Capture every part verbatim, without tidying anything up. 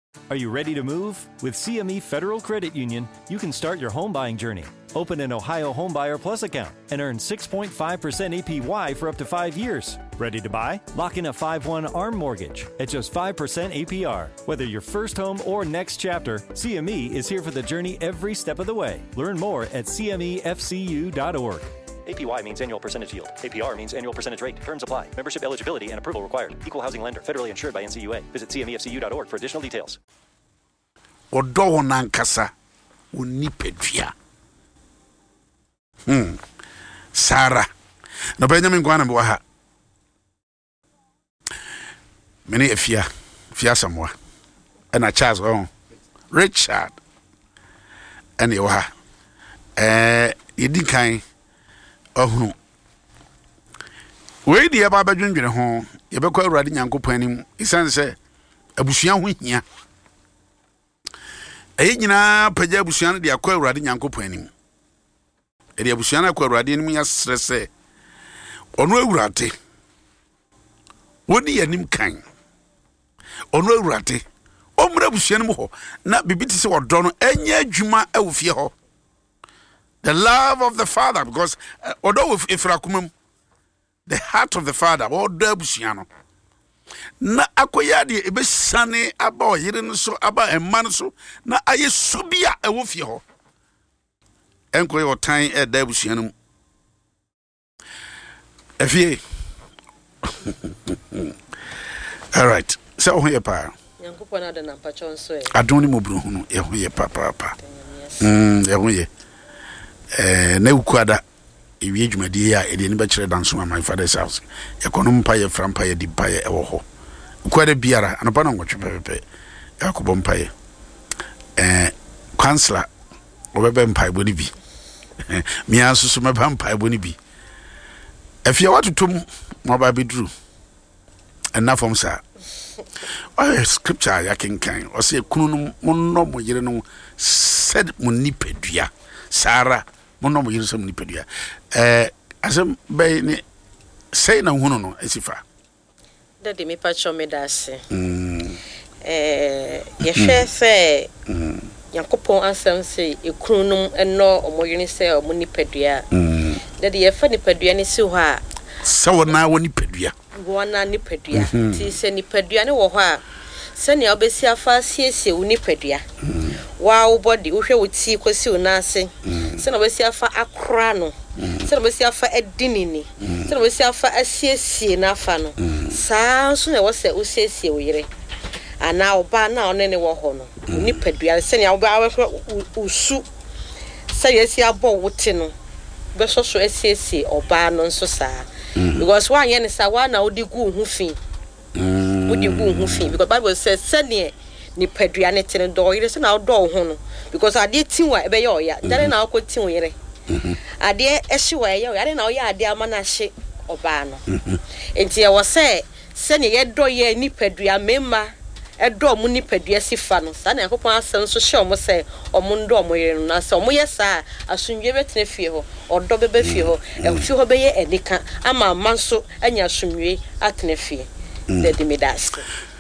Are you ready to move? With C M E Federal Credit Union, you can start your home buying journey. Open an Ohio Homebuyer Plus account and earn six point five percent A P Y for up to five years. Ready to buy? Lock in a five one ARM mortgage at just five percent A P R. Whether your first home or next chapter, C M E is here for the journey every step of the way. Learn more at C M E F C U dot org. A P Y means annual percentage yield. A P R means annual percentage rate. Terms apply. Membership eligibility and approval required. Equal housing lender. Federally insured by N C U A. Visit C M E F C U dot org for additional details. Odo nankasa unipedua. Hmm. Sarah. No Benjamin Gwana mwa. Many efia. Fia samwa. And Charles oh. Richard. And you ha. Eh, yedinkan ohunu. We di aba badwendwene ho. Yebekwa Awurade Nyankopɔn anim. Isan se abusua ho hia. Eyi nyina pagya abusua no de akwa Awurade Nyankopɔn anim. Eri abusua na akwa Awurade anim ya srese. Ono Awurade. Wodi yanim kan. Ono Awurade. Omra abusua no ho na bibiti se odo no enya adwuma awufie ho. The love of the Father, because uh, although if ifrakumam, the heart of the Father, odo abusua no. Na akoya de ebe sane aba oyire no so aba emma so na aye subia ewo fie ho enkoye otan e da busua no afie. All right, so ho ye pa Nyankopɔn ade na mpacho nso e adoni mobru hu no ye ho ye pa pa pa mm ye ho ye eh na ukuada ewie dwumadi a ede ni ba kire danso my father's house ekonom pa ye frampa ye di pa ye ewo ho ukuada biara anopa na ngotwe pepepe yakobo mpa ye eh counselor obebe mpa e boni bi mi asusu meba mpa e boni bi afia watotom mo ba bidru ena from sa oh scripture ya kenkan o se kunu no no mo yire no said mo nipadua Sarah mono mo yirso ni pedua eh asem be ni sei na hunu no asifa dade me pacho me dase mm eh ye hwe se mm Yakopon ansem se ekrunum eno omoyini se omo ni pedua mm dade ye fa ni pedua ni si ho a se wona woni pedua wona ni pedua ti se ni pedua ni wo ho a se ne obesi afa siesie woni pedua wa wo body wo hwe wo ti kwasi unase se na obesi afa akra no se na obesi afa edinini se na obesi afa asiesie na afa no saa so na wo se wo siesie wo yire ana oba na onene wo ho no woni pedua se ne oba usu se yesi abo wote no be so so asiesie oba no nso saa because one yen sa wa na odi gu hu fi mm odi gu hu fi because Bible says sene ni pedua ne tene do yire se na do ho no because ade tinwa ebe ye oya dare na akọ tinwa yire ade ehye wa ye oya ade na oya ade ama na hye oba no enti ye wo se sene ye do ye ni pedua mema edo mu ni pedua sifa no sa na Yakopon asem so hye omo se omo ndo omo yire no na se omo ye sa asunwe betene fie ho odo bebe fie ho e fie ho be ye edika ama manso anya asunwe atene fie de de medas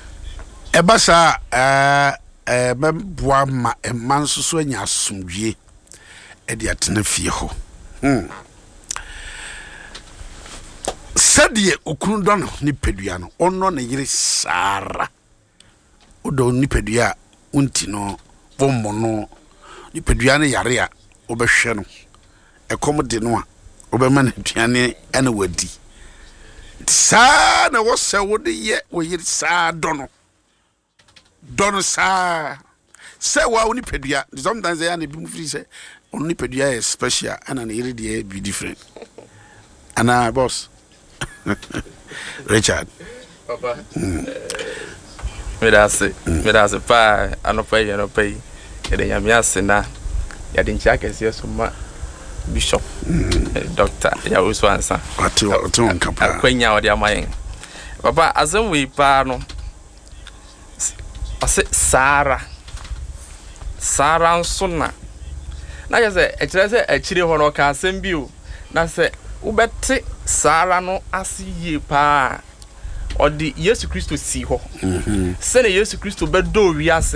ebasa eh eh memboa ma emanso so anya asunwe e de atene fie ho hm sadie okunu do no ni pedua no ono na yire Sarah odo nipadua unti no bommo no nipadua ne yare a obehwe no ekom de no a obema na duane ana wadi sa na wo se wo de ye wo yiri sa do no do no sa se wa wo nipadua sometimes they are be free say on nipadua is special and an yiri de be different ana boss Richard papa Medase, medase pa anopa ye anopa ye de nyamiase na ya de nchia kese so ma bishop doctor ya uso ansa atu atu nkapa akwanya odi amayen papa azem we pa no ase Sarah Sarah nsona na je se e kire se e kire ho no ka asem bi o na se ubete Sarah no asiye pa odi Yesu Kristo si ho mhm se ne Yesu Kristo be do wiase